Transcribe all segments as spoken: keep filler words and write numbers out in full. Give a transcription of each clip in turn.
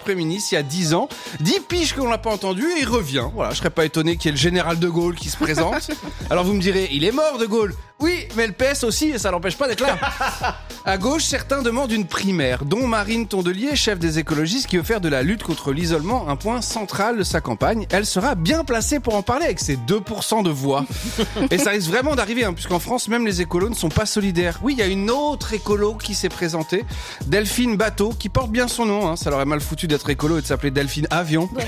Premier ministre il y a dix ans. dix piges qu'on l'a pas entendu et il revient. Voilà, je serais pas étonné qu'il y ait le général de Gaulle qui se présente. Alors vous me direz, il est mort de Gaulle. Oui, mais le P S aussi, et ça l'empêche pas d'être là. À gauche, certains demandent une primaire, dont Marine Tondelier, chef des écologistes, qui veut faire de la lutte contre l'isolement un point central de sa campagne. Elle sera bien placée pour en parler avec ses deux pour cent de voix. Et ça risque vraiment d'arriver, hein, puisqu'en France, même les écolos ne sont pas solidaires. Oui, il y a une autre écolo qui s'est présentée, Delphine Bateau, qui porte bien son nom. Hein. Ça leur est mal foutu d'être écolo et de s'appeler Delphine Avion. Ouais.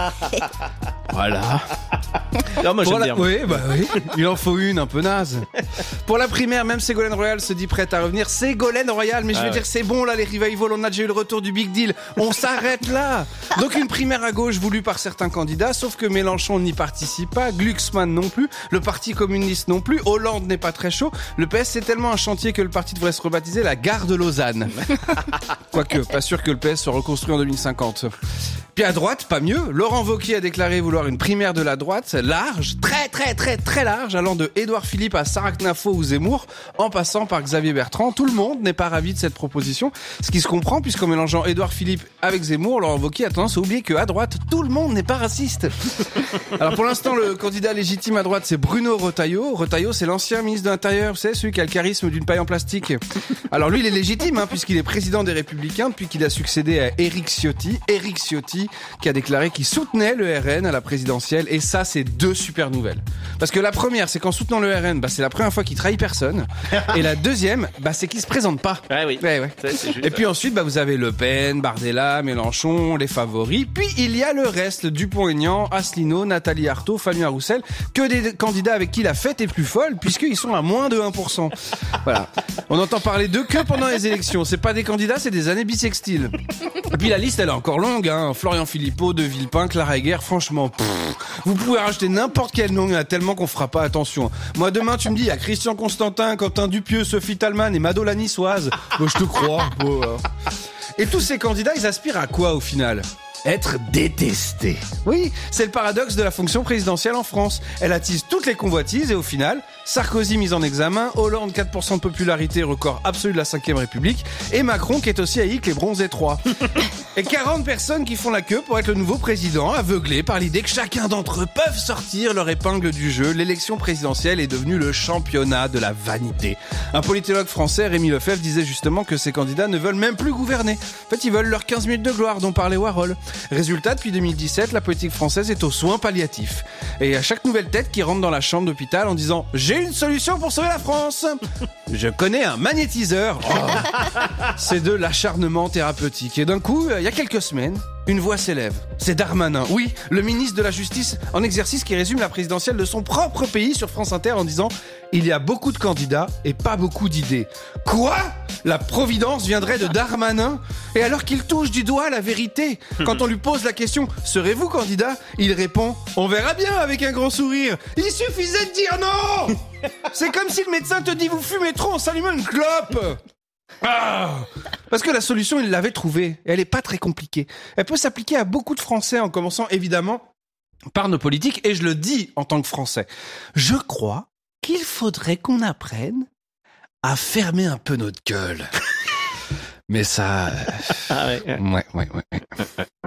Voilà. Non, moi, j'aime la... bien. Oui, bah oui. Il en faut une un peu naze. Pour la primaire, même Ségolène Royal se dit prête à revenir. Ségolène Royal, mais je veux ah ouais. dire, c'est bon là, les revivals, on a déjà eu le retour du Big Deal. On s'arrête là. Donc une primaire à gauche voulue par certains candidats, sauf que Mélenchon n'y participe pas, Glucksmann non plus, le Parti communiste non plus, Hollande n'est pas très chaud. Le P S, c'est tellement un chantier que le parti devrait se rebaptiser la gare de Lausanne. Quoique, pas sûr que le P S se reconstruit en deux mille cinquante. Puis à droite, pas mieux. Laurent Wauquiez a déclaré vouloir une primaire de la droite large, très très très très large, allant de Édouard Philippe à Sarah Knafo ou Zemmour, en passant par Xavier Bertrand. Tout le monde n'est pas ravi de cette proposition, ce qui se comprend puisqu'en mélangeant Édouard Philippe avec Zemmour, Laurent Wauquiez a tendance à oublier qu'à droite, tout le monde n'est pas raciste. Alors pour l'instant, le candidat légitime à droite, c'est Bruno Retailleau. Retailleau, c'est l'ancien ministre de l'Intérieur, vous savez, celui qui a le charisme d'une paille en plastique. Alors lui, il est légitime, hein, puisqu'il est président des Républicains depuis qu'il a succédé à Éric Ciotti. Éric Ciotti qui a déclaré qu'il soutenait le R N à la présidentielle, et ça, c'est deux super nouvelles. Parce que la première, c'est qu'en soutenant le R N, bah, c'est la première fois qu'il trahit personne. Et la deuxième, bah, c'est qu'il se présente pas. Ouais, oui. Ouais, ouais. Ça, c'est juste, et puis ouais. ensuite, bah, vous avez Le Pen, Bardella, Mélenchon, les favoris. Puis il y a le reste, Dupont-Aignan, Asselineau, Nathalie Arthaud, Fabien Roussel, que des candidats avec qui la fête est plus folle, puisqu'ils sont à moins de un pour cent. Voilà. On entend parler d'eux que pendant les élections. C'est pas des candidats, c'est des années bissextiles. Et puis la liste, elle est encore longue, hein. Florian Philippot, De Villepin, Clara Egger, franchement, pff, vous pouvez rajouter n'importe quel nom, il y en a tellement qu'on fera pas attention. Moi, demain, tu me dis, il y a Christian Constantin, Quentin Dupieux, Sophie Talman et Mado la Niçoise. Bon, je te crois. Bon, alors. Et tous ces candidats, ils aspirent à quoi au final ? Être détesté. Oui, c'est le paradoxe de la fonction présidentielle en France. Elle attise toutes les convoitises et au final, Sarkozy mis en examen, Hollande quatre pour cent de popularité, record absolu de la cinquième République, et Macron qui est aussi haï que les bronzés trois. Et quarante personnes qui font la queue pour être le nouveau président, aveuglés par l'idée que chacun d'entre eux peuvent sortir leur épingle du jeu. L'élection présidentielle est devenue le championnat de la vanité. Un politologue français, Rémi Lefebvre, disait justement que ces candidats ne veulent même plus gouverner. En fait, ils veulent leurs quinze minutes de gloire dont parlait Warhol. Résultat, depuis deux mille dix-sept, la politique française est aux soins palliatifs. Et à chaque nouvelle tête qui rentre dans la chambre d'hôpital en disant « J'ai une solution pour sauver la France !» Je connais un magnétiseur. Oh. C'est de l'acharnement thérapeutique. Et d'un coup, il y a quelques semaines, une voix s'élève. C'est Darmanin, oui, le ministre de la Justice en exercice qui résume la présidentielle de son propre pays sur France Inter en disant « Il y a beaucoup de candidats et pas beaucoup d'idées. » Quoi ? La providence viendrait de Darmanin ? Et alors qu'il touche du doigt la vérité, quand on lui pose la question « Serez-vous candidat ?» il répond « On verra bien » avec un grand sourire. Il suffisait de dire non ! C'est comme si le médecin te dit « Vous fumez trop en s'allumant une clope !» Ah, parce que la solution, il l'avait trouvée. Elle est pas très compliquée. Elle peut s'appliquer à beaucoup de Français, en commençant évidemment par nos politiques. Et je le dis en tant que Français. Je crois qu'il faudrait qu'on apprenne à fermer un peu notre gueule. Mais ça... Euh... Ah ouais. Ouais, ouais, ouais.